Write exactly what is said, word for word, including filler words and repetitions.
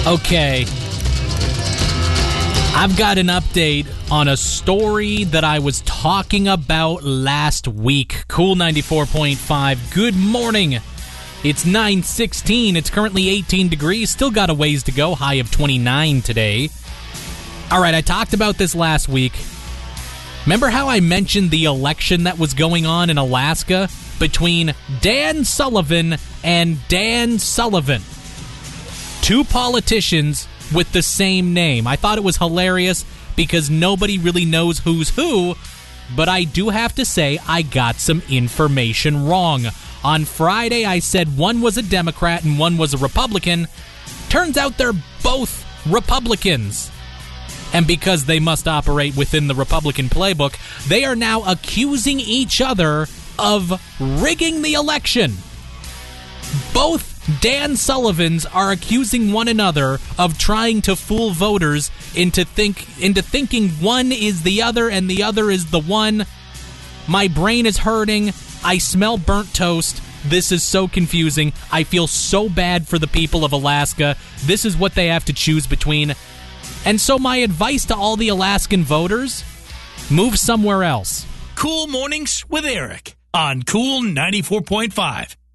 Okay. I've got an update on a story that I was talking about last week. Cool ninety-four point five. Good morning. It's nine sixteen. It's currently eighteen degrees. Still got a ways to go. High of twenty-nine today. All right, I talked about this last week. Remember how I mentioned the election that was going on in Alaska between Dan Sullivan and Dan Sullivan? Two politicians with the same name. I thought it was hilarious because nobody really knows who's who, but I do have to say I got some information wrong. On Friday, I said one was a Democrat and one was a Republican. Turns out they're both Republicans. And because they must operate within the Republican playbook, they are now accusing each other of rigging the election. Both Dan Sullivans are accusing one another of trying to fool voters into think into thinking one is the other and the other is the one. My brain is hurting. I smell burnt toast. This is so confusing. I feel so bad for the people of Alaska. This is what they have to choose between. And so my advice to all the Alaskan voters, move somewhere else. Cool Mornings with Eric on Cool ninety-four point five.